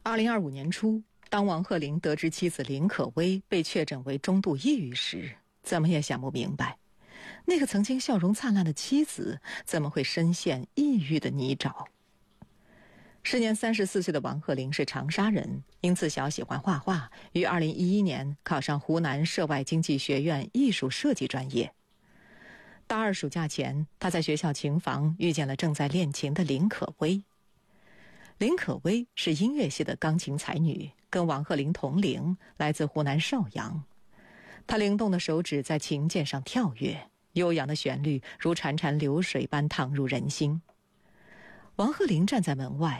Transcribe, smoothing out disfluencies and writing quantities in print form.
2025年初，当王鹤龄得知妻子林可薇被确诊为中度抑郁时，怎么也想不明白，那个曾经笑容灿烂的妻子怎么会深陷抑郁的泥沼。时年34岁的王鹤龄是长沙人，因自小喜欢画画，于2011年考上湖南涉外经济学院艺术设计专业。大二暑假前，他在学校琴房遇见了正在练琴的林可薇。林可薇是音乐系的钢琴才女，跟王鹤龄同龄，来自湖南邵阳。她灵动的手指在琴键上跳跃，悠扬的旋律如潺潺流水般淌入人心。王鹤龄站在门外，